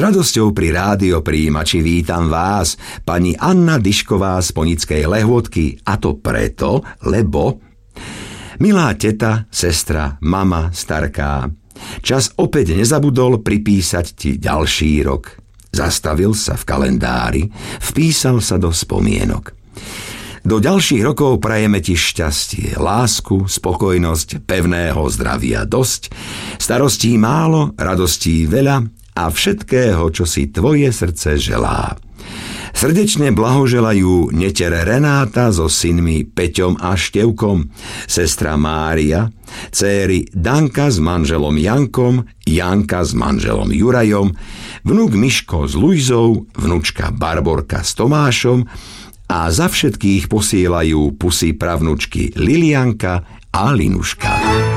radosťou pri rádiopríjimači vítam vás, pani Anna Dyšková z Ponickej Lehôtky, a to preto, lebo... Milá teta, sestra, mama, starká, čas opäť nezabudol pripísať ti ďalší rok. Zastavil sa v kalendári, vpísal sa do spomienok. Do ďalších rokov prajeme ti šťastie, lásku, spokojnosť, pevného zdravia dosť, starostí málo, radostí veľa a všetkého, čo si tvoje srdce želá. Srdečne blahoželajú netere Renáta so synmi Peťom a Števkom, sestra Mária, céry Danka s manželom Jankom, Janka s manželom Jurajom, vnuk Miško s Luizou, vnučka Barborka s Tomášom a za všetkých posielajú pusy pravnučky Lilianka a Linuška.